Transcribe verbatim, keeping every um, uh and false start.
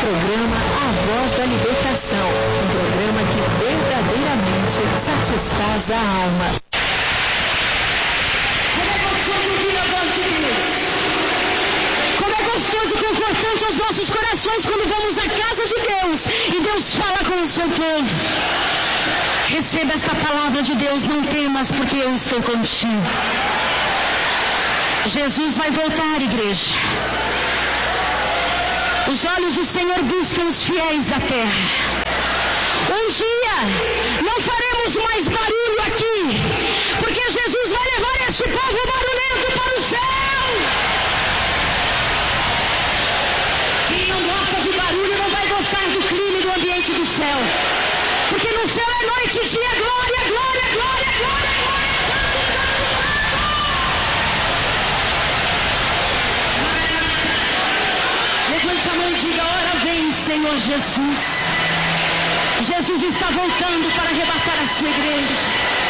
programa A Voz da Libertação, um programa que verdadeiramente satisfaz a alma. Como é gostoso ouvir a voz de Deus. Como é gostoso e confortante aos nossos corações quando vamos à casa de Deus e Deus fala com o seu povo. Receba esta palavra de Deus, não temas, porque eu estou contigo. Jesus vai voltar, igreja. Os olhos do Senhor buscam os fiéis da terra. Um dia não faremos mais barulho aqui, porque Jesus vai levar este povo barulhento para o céu. Quem não gosta de barulho não vai gostar do clima e do ambiente do céu. Porque no céu é noite e dia, glória, glória, glória, glória, glória. Levante a mão e diga, ora vem, Senhor Jesus. Jesus está voltando para arrebatar a sua igreja.